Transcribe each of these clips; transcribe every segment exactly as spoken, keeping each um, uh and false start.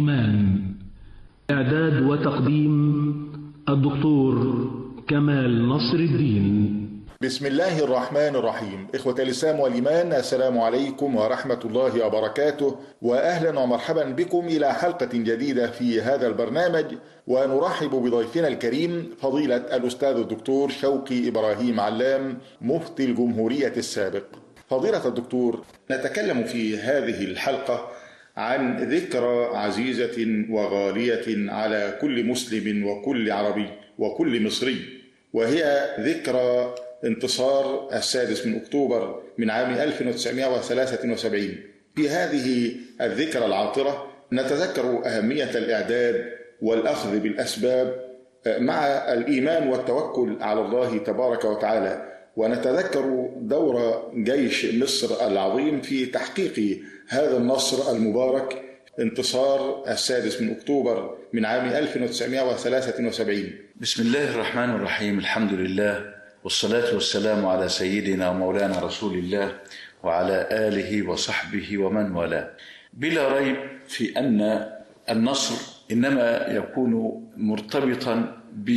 مان. إعداد وتقديم الدكتور كمال نصر الدين. بسم الله الرحمن الرحيم. إخوة الإسلام والإيمان، السلام عليكم ورحمة الله وبركاته، وأهلا ومرحبا بكم إلى حلقة جديدة في هذا البرنامج. ونرحب بضيفنا الكريم فضيلة الأستاذ الدكتور شوقي إبراهيم علام، مفتي الجمهورية السابق. فضيلة الدكتور، نتكلم في هذه الحلقة عن ذكرى عزيزة وغالية على كل مسلم وكل عربي وكل مصري، وهي ذكرى انتصار السادس من أكتوبر من عام ألف وتسعمائة وثلاثة وسبعين. في هذه الذكرى العاطرة نتذكر أهمية الإعداد والأخذ بالأسباب مع الإيمان والتوكل على الله تبارك وتعالى، ونتذكر دور جيش مصر العظيم في تحقيق هذا النصر المبارك، انتصار السادس من أكتوبر من عام ألف وتسعمائة وثلاثة وسبعين. بسم الله الرحمن الرحيم. الحمد لله والصلاة والسلام على سيدنا ومولانا رسول الله وعلى آله وصحبه ومن والاه. بلا ريب في أن النصر إنما يكون مرتبطا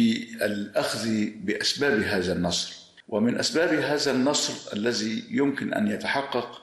بالأخذ بأسباب هذا النصر، ومن أسباب هذا النصر الذي يمكن أن يتحقق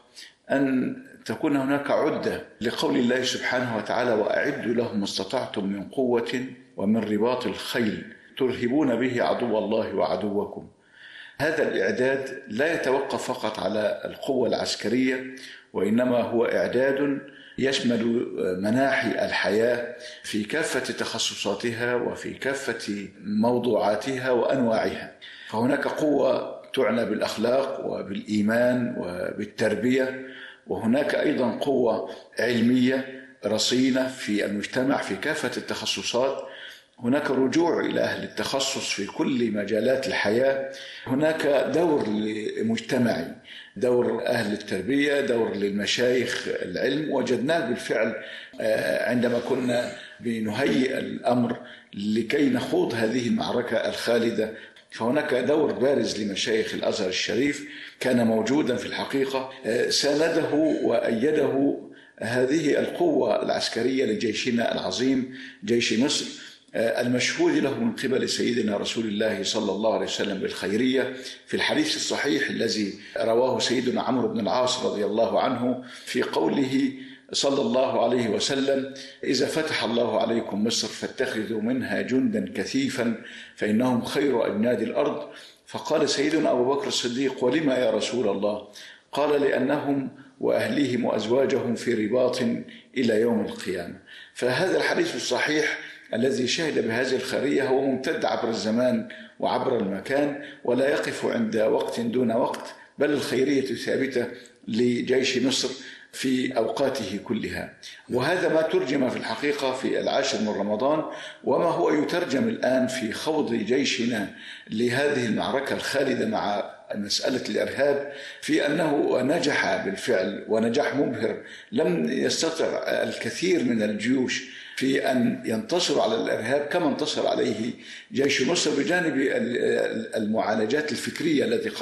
أن تكون هناك عدة لقول الله سبحانه وتعالى: وأعدوا لهم ما استطعتم من قوة ومن رباط الخيل ترهبون به عدو الله وعدوكم. هذا الإعداد لا يتوقف فقط على القوة العسكرية، وإنما هو إعداد يشمل مناحي الحياة في كافة تخصصاتها وفي كافة موضوعاتها وأنواعها. فهناك قوة تعنى بالأخلاق وبالإيمان وبالتربية، وهناك أيضا قوة علمية رصينة في المجتمع في كافة التخصصات. هناك رجوع إلى أهل التخصص في كل مجالات الحياة. هناك دور مجتمعي، دور أهل التربية، دور للمشايخ العلم، وجدناه بالفعل عندما كنا بنهيئ الأمر لكي نخوض هذه المعركة الخالدة. فهناك دور بارز لمشايخ الأزهر الشريف كان موجودا في الحقيقة، سانده وأيده هذه القوة العسكرية لجيشنا العظيم جيش مصر، المشهود له من قبل سيدنا رسول الله صلى الله عليه وسلم بالخيرية في الحديث الصحيح الذي رواه سيدنا عمرو بن العاص رضي الله عنه في قوله صلى الله عليه وسلم: إذا فتح الله عليكم مصر فاتخذوا منها جندا كثيفا فإنهم خير أجناد الأرض. فقال سيدنا أبو بكر الصديق: ولما يا رسول الله؟ قال: لأنهم وأهليهم وأزواجهم في رباط إلى يوم القيامة. فهذا الحديث الصحيح الذي شهد بهذه الخيرية هو ممتد عبر الزمان وعبر المكان، ولا يقف عند وقت دون وقت، بل الخيرية ثابتة لجيش مصر في أوقاته كلها. وهذا ما ترجم في الحقيقة في العاشر من رمضان، وما هو يترجم الآن في خوض جيشنا لهذه المعركة الخالدة مع مسألة الإرهاب، في أنه نجح بالفعل ونجاح مبهر. لم يستطع الكثير من الجيوش في أن ينتصروا على الإرهاب كما انتصر عليه جيش مصر، بجانب المعالجات الفكرية التي